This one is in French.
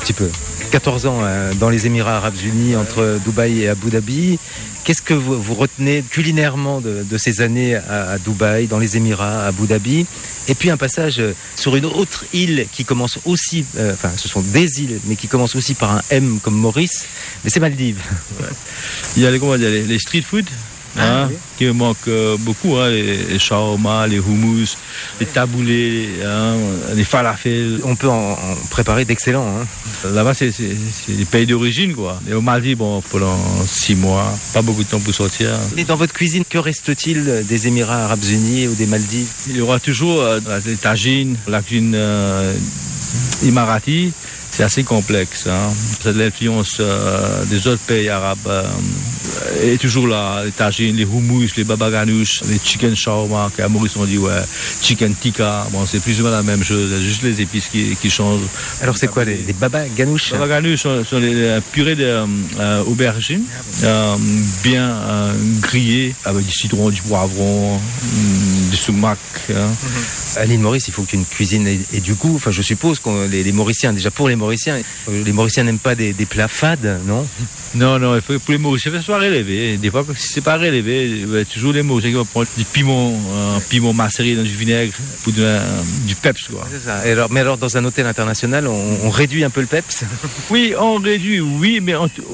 petit peu. 14 ans dans les Émirats Arabes Unis, entre Dubaï et Abu Dhabi. Qu'est-ce que vous retenez culinairement de ces années à Dubaï, dans les Émirats, à Abu Dhabi? Et puis un passage sur une autre île qui commence aussi, ce sont des îles, mais qui commencent aussi par un M comme Maurice, mais c'est Maldives. Ouais. Il y a les street food. Oui. Qui me manquent beaucoup, les shawarma, les hummus, les taboulés, les falafels. On peut en préparer d'excellents. Là-bas, c'est les pays d'origine, quoi. Et au Maldives, pendant 6 mois, pas beaucoup de temps pour sortir. Et dans votre cuisine, que reste-t-il des Émirats Arabes Unis ou des Maldives? Il y aura toujours les tagines, la cuisine émirati. C'est assez complexe. C'est l'influence des autres pays arabes. Et toujours là, les tagines, les hummus, les baba ganoush, les chicken shawarma, qu'à Maurice on dit chicken tikka. Bon, c'est plus ou moins la même chose, juste les épices qui changent. Alors c'est quoi les baba ganoush? Les baba ganoush sont les purées d'aubergines, bien grillées, avec du citron, du poivron, du sumac. À l'île Maurice, il faut qu'une cuisine ait du goût. Enfin, je suppose que les Mauriciens, déjà pour les Mauriciens n'aiment pas des plats fades, non? Non, pour les Mauriciens, il faut soit relevé. Des fois, si c'est pas relevé, toujours les Mauriciens qui vont prendre du piment macéré dans du vinaigre pour du peps, quoi. C'est ça. Mais alors, dans un hôtel international, on réduit un peu le peps? Oui, on réduit, mais